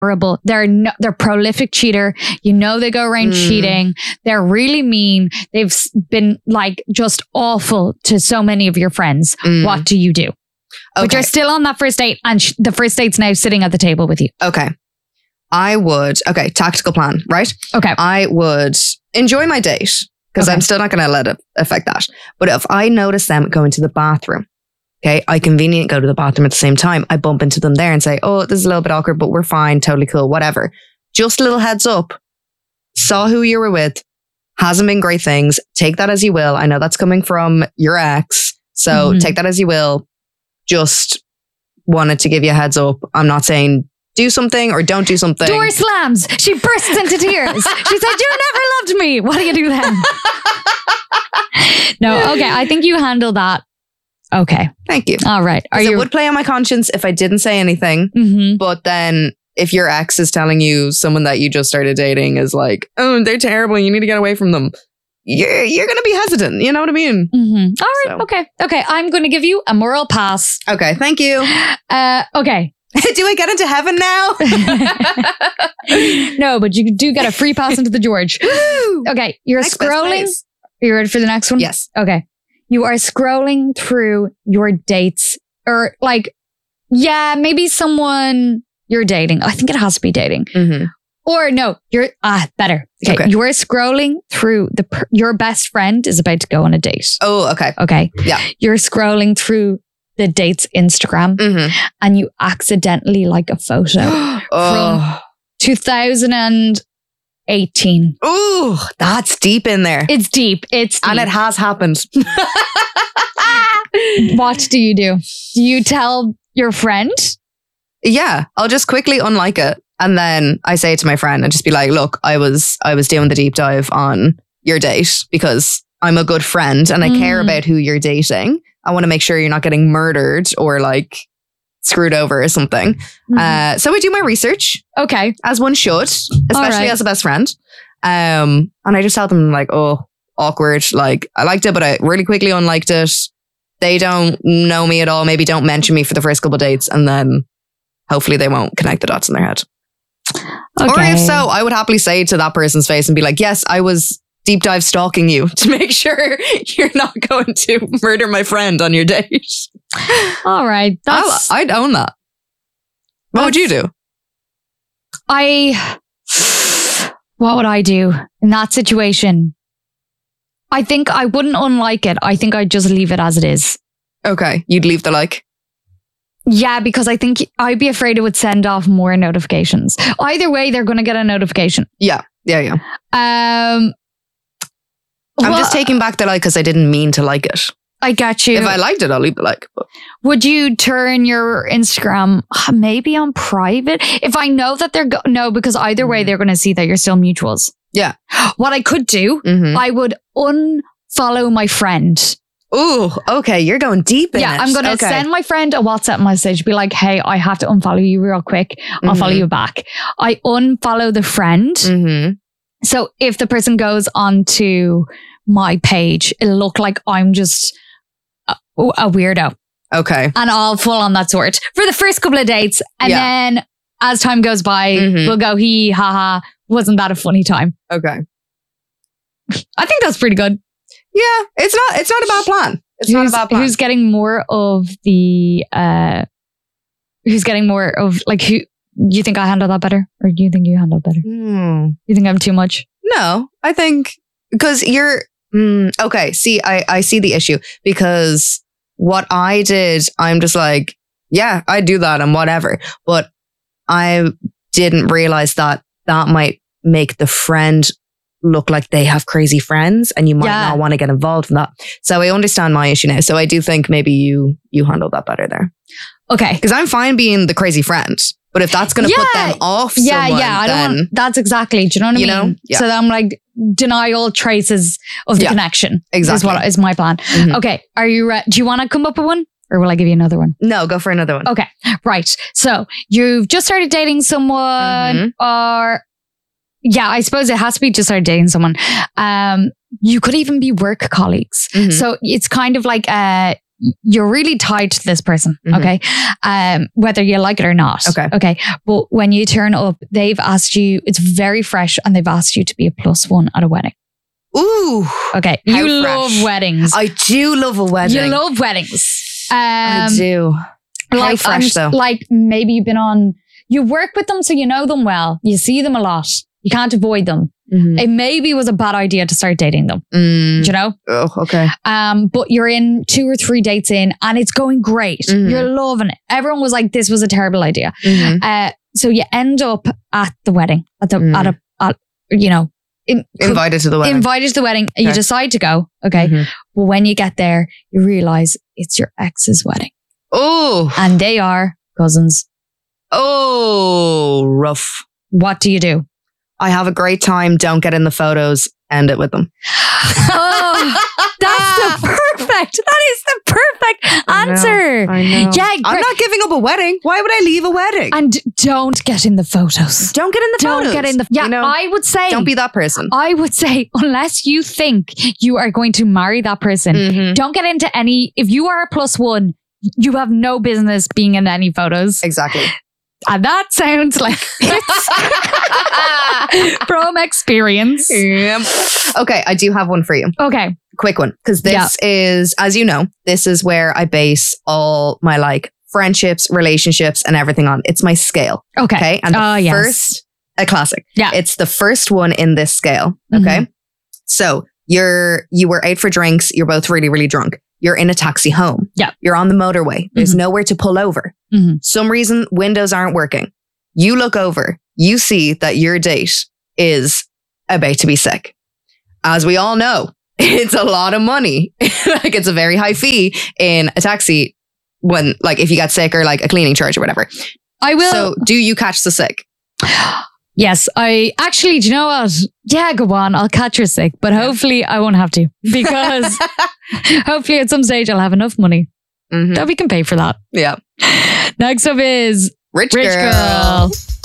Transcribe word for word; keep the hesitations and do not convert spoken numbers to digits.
horrible. They're no, they're prolific cheater. You know, they go around mm. cheating. They're really mean. They've been like just awful to so many of your friends. Mm. What do you do? Okay. But you're still on that first date, and sh- the first date's now sitting at the table with you. Okay. I would, okay, tactical plan, right? Okay. I would enjoy my date because okay. I'm still not going to let it affect that. But if I notice them going to the bathroom, okay, I conveniently go to the bathroom at the same time. I bump into them there and say, oh, this is a little bit awkward, but we're fine. Totally cool. Whatever. Just a little heads up. Saw who you were with. Hasn't been great things. Take that as you will. I know that's coming from your ex. So mm-hmm. take that as you will. Just wanted to give you a heads up. I'm not saying do something or don't do something. Door slams. She bursts into tears. She said, you never loved me. What do you do then? No, okay. I think you handle that. Okay. Thank you. All right. Are you? It would play on my conscience if I didn't say anything. Mm-hmm. But then if your ex is telling you someone that you just started dating is like, oh, they're terrible, you need to get away from them, you're, you're going to be hesitant. You know what I mean? Mm-hmm. All right. So. Okay. Okay. I'm going to give you a moral pass. Okay. Thank you. Uh, okay. Do I get into heaven now? No, but you do get a free pass into the George. Okay. You're next scrolling. Are you ready for the next one? Yes. Okay. You are scrolling through your dates or like, yeah, maybe someone you're dating. I think it has to be dating. Mm-hmm. Or no, you're, ah, better. Okay. okay. You're scrolling through the, your best friend is about to go on a date. Oh, okay. Okay. Yeah. You're scrolling through the date's Instagram mm-hmm. and you accidentally like a photo oh. from two thousand eighteen. Ooh, that's deep in there. It's deep. It's deep. And it has happened. What do you do? Do you tell your friend? Yeah, I'll just quickly unlike it. And then I say it to my friend and just be like, look, I was I was doing the deep dive on your date because I'm a good friend and I mm. care about who you're dating. I want to make sure you're not getting murdered or like screwed over or something. Mm-hmm. Uh, so I do my research. Okay. As one should, especially right. as a best friend. Um, and I just tell them like, oh, awkward. Like I liked it, but I really quickly unliked it. They don't know me at all. Maybe don't mention me for the first couple of dates. And then hopefully they won't connect the dots in their head. Okay. Or if so, I would happily say to that person's face and be like, yes, I was deep dive stalking you to make sure you're not going to murder my friend on your date. All right. That's, I'd own that. What would you do? I, what would I do in that situation? I think I wouldn't unlike it. I think I'd just leave it as it is. Okay. You'd leave the like? Yeah, because I think I'd be afraid it would send off more notifications. Either way, they're going to get a notification. Yeah. Yeah, yeah. Um, I'm well, just taking back the like because I didn't mean to like it. I got you. If I liked it, I'll leave the like. But. Would you turn your Instagram maybe on private? If I know that they're... Go- no, because either way, they're going to see that you're still mutuals. Yeah. What I could do, mm-hmm. I would unfollow my friend. Ooh, okay. You're going deep in yeah, it. I'm going to okay. send my friend a WhatsApp message. Be like, hey, I have to unfollow you real quick. I'll mm-hmm. follow you back. I unfollow the friend. Mm-hmm. So if the person goes onto my page, it'll look like I'm just a, a weirdo. Okay. And I'll full on that sort for the first couple of dates. And yeah. then as time goes by, mm-hmm. we'll go, hee, ha, ha. Wasn't that a funny time? Okay. I think that's pretty good. Yeah. It's not, it's not a bad plan. It's who's, not a bad plan. Who's getting more of the, uh, who's getting more of like, who, you think I handle that better? Or do you think you handle it better? Mm. You think I'm too much? No, I think because you're, mm, okay. See, I, I see the issue because what I did, I'm just like, yeah, I do that and whatever. But I didn't realize that that might make the friend look like they have crazy friends and you might yeah. not want to get involved in that. So I understand my issue now. So I do think maybe you, you handle that better there. Okay. Because I'm fine being the crazy friend. But if that's going to yeah. put them off yeah, someone, yeah, I then, don't want, that's exactly, do you know what I you mean? Know? Yeah. So I'm like, deny all traces of the yeah, connection. Exactly. Is what is my plan. Mm-hmm. Okay. Are you ready? Do you want to come up with one? Or will I give you another one? No, go for another one. Okay. Right. So you've just started dating someone mm-hmm. or yeah, I suppose it has to be to start dating someone. Um, you could even be work colleagues. Mhm. So it's kind of like uh, you're really tied to this person, Mhm. okay? Um, whether you like it or not. Okay. Okay. But when you turn up, they've asked you, it's very fresh, and they've asked you to be a plus one at a wedding. Ooh, Okay. How You fresh. love weddings. I do love a wedding. You love weddings. Um, I do. How like, fresh I'm- though. Like maybe you've been on, you work with them, so you know them well. You see them a lot. You can't avoid them. Mhm. It maybe was a bad idea to start dating them. Mm. Do you know? Oh, okay. Um, but you're in two or three dates in and it's going great. Mhm. You're loving it. Everyone was like, this was a terrible idea. Mhm. Uh, so you end up at the wedding, at the, Mm. at a, at, you know, in, Invited to the wedding. invited to the wedding. You Okay. decide to go. Okay. Mhm. But when you get there, you realize it's your ex's wedding Oh, and they are cousins. oh, rough. What do you do? I have a great time. Don't get in the photos. End it with them. Oh, that's the perfect. That is the perfect I know, answer. I know. Yeah, I'm great. not giving up a wedding. Why would I leave a wedding? And don't get in the photos. Don't get in the Don't photos. get in the. Yeah, You know, I would say. don't be that person. I would say, unless you think you are going to marry that person, Mhm. don't get into any. If you are a plus one, you have no business being in any photos. Exactly. And that sounds like it's from experience. Yep. Okay, I do have one for you. Okay. Quick one. Because this is, as you know, this is where I base all my like friendships, relationships, and everything on. It's my scale. Okay. Okay. And the Oh, yes. first, a classic. Yeah. It's the first one in this scale. Okay. Mhm. So you're, you were out for drinks. You're both really, really drunk. You're in a taxi home. Yeah. You're on the motorway. There's Mhm. nowhere to pull over. Mhm. Some reason windows aren't working. You look over, you see that your date is about to be sick. As we all know, it's a lot of money. Like it's a very high fee in a taxi when, like, if you get sick or like a cleaning charge or whatever. I will. So do you catch the sick? Yes, I actually, do you know what? Yeah, go on. I'll catch her sick, but hopefully I won't have to because hopefully at some stage I'll have enough money Mhm. that we can pay for that. Yeah. Next up is Rich, Rich girl. Girl.